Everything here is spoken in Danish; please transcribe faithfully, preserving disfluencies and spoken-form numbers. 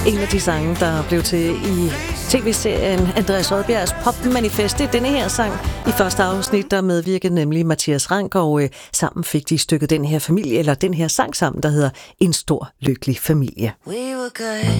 En af de sange, der blev til i tv-serien Andreas Odbjergs Popmanifest, det er denne her sang. I første afsnit, der medvirkede nemlig Mathias Rank, og øh, sammen fik de stykket den her familie, eller den her sang sammen, der hedder En stor lykkelig familie. We were good.